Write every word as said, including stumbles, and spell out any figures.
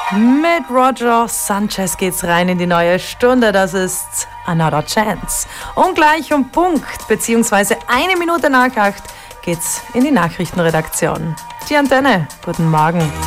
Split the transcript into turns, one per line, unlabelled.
Mit Roger Sanchez geht's rein in die neue Stunde. Das ist Another Chance. Und gleich um Punkt, beziehungsweise eine Minute nach acht, geht's in die Nachrichtenredaktion. Die Antenne. Guten Morgen.